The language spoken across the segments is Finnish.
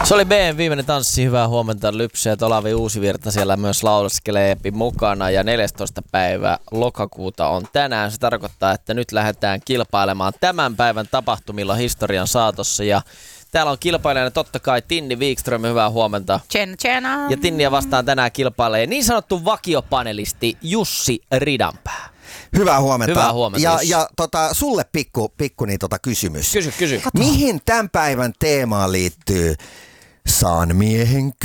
Se oli B:n viimeinen tanssi. Hyvää huomenta. Lypsyä Olavi Uusivirta siellä myös laulaskelee mukana. Ja 14. päivä lokakuuta on tänään. Se tarkoittaa, että nyt lähdetään kilpailemaan tämän päivän tapahtumilla historian saatossa. Ja täällä on kilpailijana totta kai Tinni Wikström. Hyvää huomenta. Tjena. Ja Tinniä vastaan tänään kilpailee niin sanottu vakiopanelisti Jussi Ridanpää. Hyvää huomenta. Hyvää huomenta. Ja sulle pikku niin kysymys. Kysy. Mihin tämän päivän teemaan liittyy? Saan miehen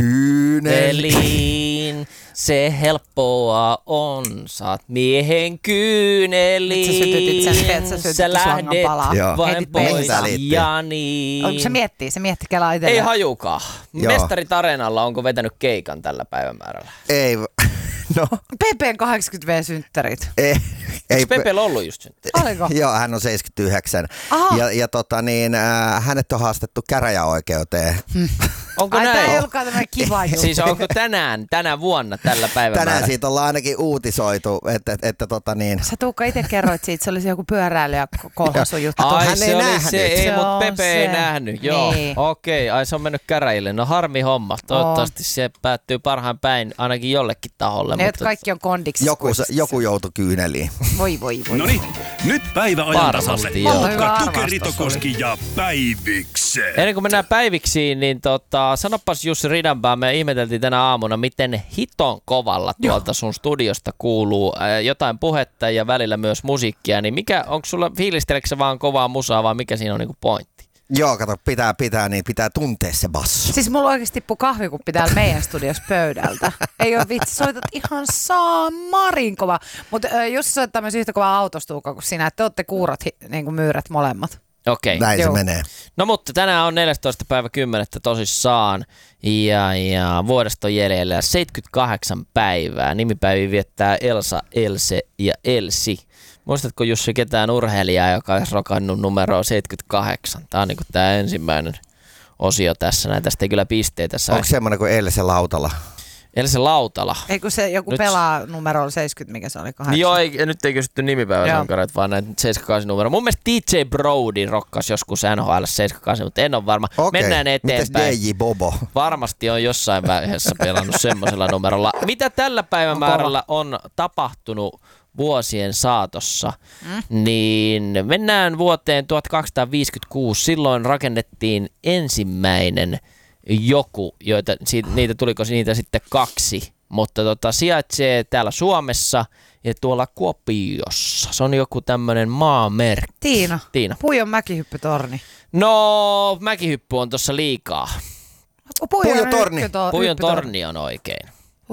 kyyneliin. Se helppoa on, saat miehen kyyneliin. Sä lähdet vain pois ja niin. Onko se miettii kelaa itsellä? Ei hajukaan. Mestarit Areenalla onko vetänyt keikan tällä päivämäärällä? Ei. No. Pepen 80V-synttärit. Ei Pepellä ollut just synttärit? Oliko? Joo, hän on 79. Ja hänet on haastettu käräjäoikeuteen. Onko näin? Tämä ei ollutkaan tämmöinen kiva juttu. Siis onko tänä vuonna tällä päivämäärällä? Tänään siitä ollaan ainakin uutisoitu, että Sä Tuukka itse kerroit siitä, se olisi joku pyöräilijä kolhosujuttu. Ai hän se ei oli nähnyt. se, ei, mutta Pepe se. ei nähnyt. Joo, Niin. okei, ai se on mennyt käräjille. No harmi homma. Toivottavasti se päättyy parhaan päin ainakin jollekin taholle. Ne, mutta kaikki on kondiksi. joku joutui kyyneliin. Voi. Noniin, nyt päivä ajan tasalle. Varmasti, joo. Tuukka Tukeritokoski ja Päivikse. Ennen kuin mennään päiviksiin, niin sanopas Jussi Ridanpää, me ihmeteltiin tänä aamuna, miten hiton kovalla tuolta sun studiosta kuuluu jotain puhetta ja välillä myös musiikkia. Niin onko sulla fiilisteleksä vaan kovaa musaa vai mikä siinä on niinku pointti? Joo, kato, pitää tuntea se basso. Siis mulla oikeasti tippuu kahvikuppi täällä meidän studiossa pöydältä. Ei ole vitsi, soitat ihan saamarin kova. Mutta Jussi soittaa myös yhtä kovaa autostuukaa kuin sinä, että te olette kuurat niin kuin myyrät molemmat. Okei. Näin se menee. No mutta tänään on 14. päivä 10. tosissaan ja vuodesta on jäljellä 78 päivää. Nimipäiviä viettää Elsa, Else ja Elsi. Muistatko Jussi ketään urheilijaa, joka olisi rokannut numeroa 78? Tämä on niin kuin tämä ensimmäinen osio tässä. Näin tästä ei kyllä pisteitä saa. Onko semmoinen kuin Else Lautala? Else Lautala. Eikö se joku nyt pelaa numerolla 70, mikä se oli 8? Joo, nyt ei kysytty nimipäiväsankareita, vaan näitä 78 numero. Mun mielestä DJ Brody rokkasi joskus NHL 78, mutta en ole varma. Okei. Mennään eteenpäin. Mites DJ Bobo? Varmasti on jossain vaiheessa pelannut semmoisella numerolla. Mitä tällä päivämäärällä on tapahtunut vuosien saatossa, niin mennään vuoteen 1256. Silloin rakennettiin ensimmäinen joku, tuliko niitä sitten 2, mutta sijaitsee täällä Suomessa ja tuolla Kuopiossa. Se on joku tämmöinen maamerkki. Tiina. Puijon mäkihyppytorni. No, mäkihyppy on tossa liikaa. Puijon torni on oikein.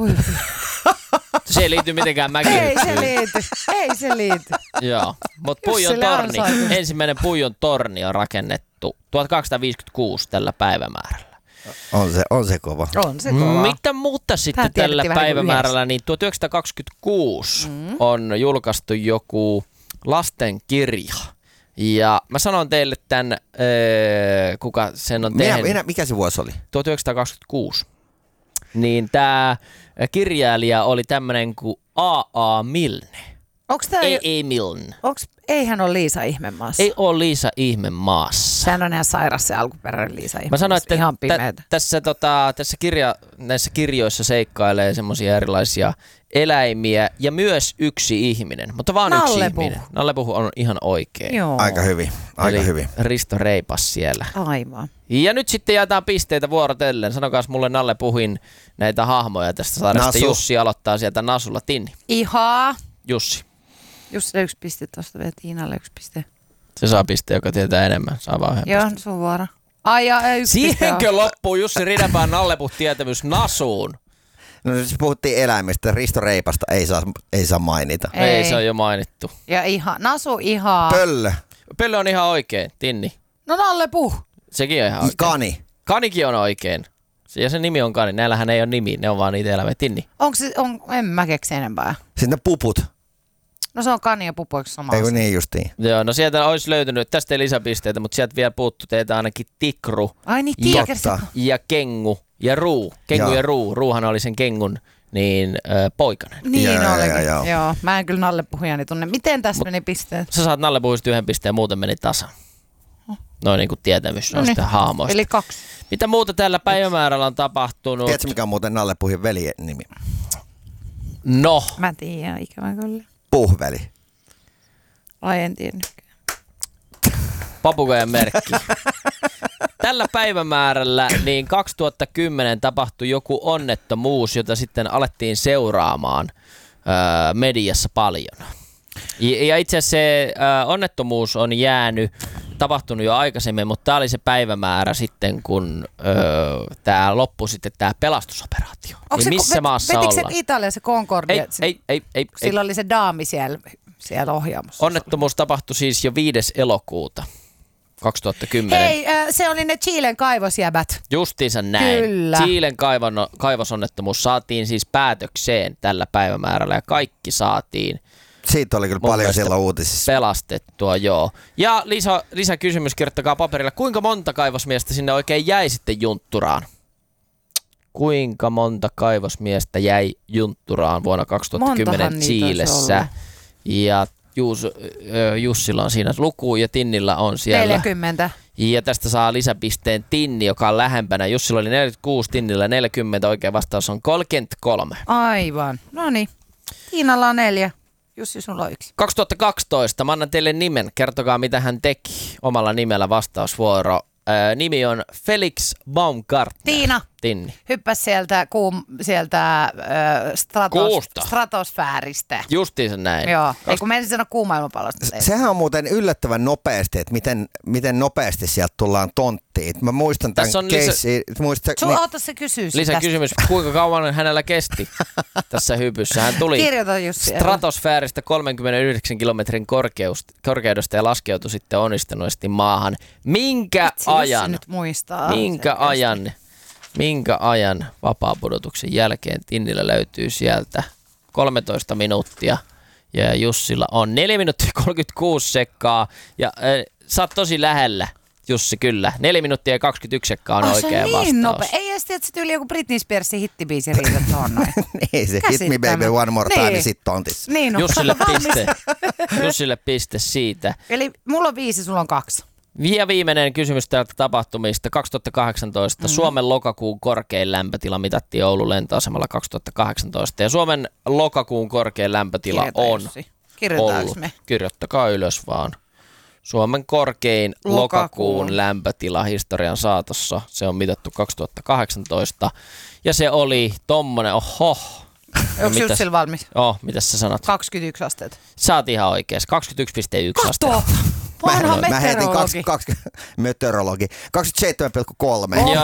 Se ei liity mitenkään mäkihyppyyn. Ei se liity. Joo, mutta Puijon torni, ensimmäinen Puijon torni on rakennettu 1256 tällä päivämäärällä. On se kova. On se kova. Mitä muuta sitten tällä päivämäärällä, niin 1926 on julkaistu joku lastenkirja. Ja mä sanon teille tämän, kuka sen on tehnyt. Mikä se vuosi oli? 1926. Niin tää kirjailija oli tämmönen kuin A.A. Milne. Onks tää ei Milne. Eihän ole Liisa Ihmemaassa. Ei ole Liisa Ihmemaassa. Sehän on ihan sairas se alkuperäinen Liisa Ihmemaassa. Mä sanoin, että ihan pimeätä. näissä kirjoissa seikkailee semmoisia erilaisia eläimiä ja myös yksi ihminen, mutta vaan yksi ihminen. Nallepuh on ihan oikein. Joo. Aika hyvin. Eli Risto Reipas siellä. Aivan. Ja nyt sitten jaetaan pisteitä vuorotellen. Sanokaas mulle Nalle-puhin näitä hahmoja tästä sarjasta. Jussi aloittaa sieltä Nasulla. Tinni. Ihaa. Jussi. Jussi 1 piste, tuosta vielä Tiinalle 1 piste. Se saa piste, joka tietää enemmän. Saa vaan yhden Joo, sun vuoro. Ai ja 1 piste. Siihenkö loppuu Jussi Ridanpään Nallepuh tietämys Nasuun? No siis puhuttiin eläimistä, Risto Reipasta ei saa mainita. Ei, se on jo mainittu. Ja Nasu ihaa. Pöllö on ihan oikein, Tinni. No Nallepuh. Sekin on ihan oikein. Kani. Kanikin on oikein. Ja sen nimi on Kani. Näillähän ei ole nimi, ne on vaan niitä eläimiä. Tinni. En mä keksi enempää. Sitten puput. No se on Kani ja pupu, eikö sama? Eikö niin justiin? Joo, no sieltä olisi löytynyt, tästä ei lisäpisteitä, mutta sieltä vielä puuttu teitä ainakin Tikru. Ai niin, tiikersi. Ja Kengu ja Ruu. Kengu ja Ruu. Ruuhan oli sen Kengun poikanen. Niin olikin. Joo. Mä en kyllä Nallepuhujani tunne. Miten tässä meni pisteet? Sä saat Nallepuhista 1 pisteen, muuten meni tasan. Noin niin kuin tietämys noista hahmoista. Eli 2. Mitä muuta tällä päivämäärällä on tapahtunut? Tiedätkö, mikä on muuten Nalle Puhin veljen nimi? No. Mä tiedän, ikävä kyllä. Puhveli. Ai en tiennyt. Papukojan merkki. Tällä päivämäärällä niin 2010 tapahtui joku onnettomuus, jota sitten alettiin seuraamaan mediassa paljon. Ja itse asiassa se onnettomuus on tapahtunut jo aikaisemmin, mutta tämä oli se päivämäärä sitten, kun tämä loppui sitten tämä pelastusoperaatio. Niin missä maassa ollaan? Vetikö se Italia se Concordia? Ei. Sillä oli se daami siellä ohjaamossa. Onnettomuus tapahtui siis jo 5. elokuuta 2010. Hei, se oli ne Chilen kaivosjäbät. Justiinsa näin. Kyllä. Chilen kaivosonnettomuus saatiin siis päätökseen tällä päivämäärällä ja kaikki saatiin. Siitä oli kyllä paljon siellä uutisissa. Pelastettua, joo. Ja lisäkysymys, kirjoittakaa paperilla. Kuinka monta kaivosmiestä sinne oikein jäi sitten juntturaan? Kuinka monta kaivosmiestä jäi juntturaan vuonna 2010 Chilessä? Ja Jussilla on siinä luku ja Tinnillä on siellä. 40. Ja tästä saa lisäpisteen Tinni, joka on lähempänä. Jussilla oli 46, Tinnillä 40. Oikea vastaus on 33. Aivan. No niin. Tiinalla on 4. Jussi, sulla on 1. 2012. Mä annan teille nimen. Kertokaa, mitä hän teki omalla nimellä vastausvuoro. Nimi on Felix Baumgartner. Tiina. Tinni. Hyppäs sieltä stratosfääristä. Justiinsa näin. Joo. Ei kun menisin sanoa kuun maailmanpallosta. Sehän on muuten yllättävän nopeasti, että miten nopeasti sieltä tullaan tonttiin. Mä muistan tämän keissin. Ota se kysyy Lisäkysymys, kuinka kauan hänellä kesti tässä hypyssä? Hän tuli stratosfääristä 39 kilometrin korkeudesta ja laskeutui sitten onnistuneesti maahan. Minkä ajan vapaapudotuksen jälkeen Tinnillä löytyy sieltä 13 minuuttia ja Jussilla on 4 minuuttia 36 sekkaa ja sä oot tosi lähellä, Jussi, kyllä. 4 minuuttia ja 21 sekkaa on oikea vastaus. Niin nopea. Ei edes tiedä, että se tyyli joku Britney Spearsin hittibiisi riitä tuohon noin. Niin, se Hit Me Baby One More Time, niin sit tontissa. Niin, no. Jussille piste siitä. Eli mulla on 5, sulla on 2. Ja viimeinen kysymys täältä tapahtumista. 2018 Suomen lokakuun korkein lämpötila mitattiin Oulun lentoasemalla 2018. Ja Suomen lokakuun korkein lämpötila on ollut. Kirjoittakaa ylös vaan. Suomen korkein lokakuun lämpötila historian saatossa. Se on mitattu 2018. Ja se oli tommonen, oho. Onko Jussilla valmis? Mitäs sä sanot? 21 asteet. Sä oot ihan oikees. 21,1 astetta. Vanha Mä heitin meteorologi. 27,3.